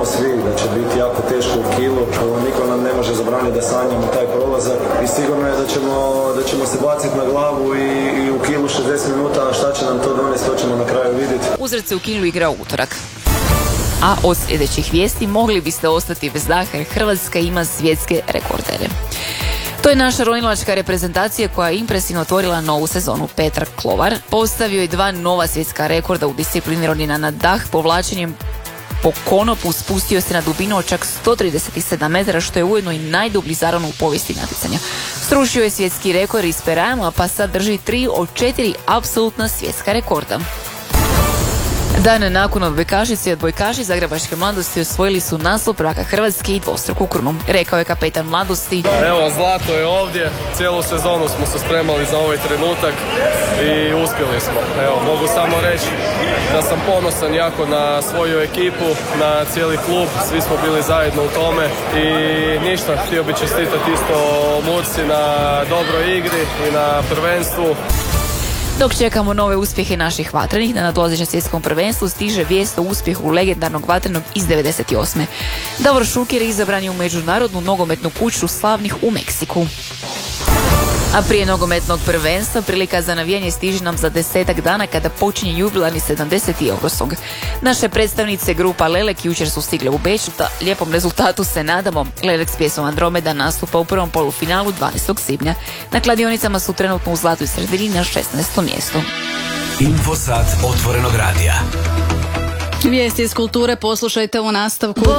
svi da će biti jako teško u kilu. Niko nam ne može zabraniti da sanjamo taj prolazak i sigurno je da ćemo se baciti na glavu i u kilu 60 minuta, a šta će nam to donesti, to ćemo na kraju vidjeti. Uzvrat se u kilu igra u utorak. A od sljedećih vijesti mogli biste ostati bez daha jer Hrvatska ima svjetske rekordere. To je naša ronilačka reprezentacija koja je impresivno otvorila novu sezonu. Petar Klovar postavio je 2 nova svjetska rekorda u disciplini ronjenja na dah povlačenjem po konopu, spustio se na dubinu od čak 137 metara, što je ujedno i najdublji zaron u povijesti natjecanja. Srušio je svjetski rekord iz Perajama, pa sad drži 3 od 4 apsolutna svjetska rekorda. Dan nakon odbojkašice i odbojkaši zagrebačke Mladosti osvojili su naslov prvaka Hrvatske i dvostruku krunu, rekao je kapetan Mladosti. Evo, zlato je ovdje, cijelu sezonu smo se spremali za ovaj trenutak i uspjeli smo. Evo, mogu samo reći da sam ponosan jako na svoju ekipu, na cijeli klub, svi smo bili zajedno u tome i ništa, htio bi čestitati isto Mursi na dobroj igri i na prvenstvu. Dok čekamo nove uspjehe naših vatrenih, na nadolazećem svjetskom prvenstvu stiže vijest o uspjehu legendarnog vatrenog iz 98. Davor Šuker izabran je u Međunarodnu nogometnu kuću slavnih u Meksiku. A prije nogometnog prvenstva prilika za navijanje stiže nam za 10 dana kada počinje jubilarni 70. Eurosong. Naše predstavnice grupa Lelek jučer su stigle u Beč, da lijepom rezultatu se nadamo. Lelek s pjesmom Andromeda nastupa u prvom polufinalu 12. svibnja. Na kladionicama su trenutno u zlatoj sredini na 16. mjestu. Infosat otvorenog radija. Vijesti iz kulture poslušajte u nastavku.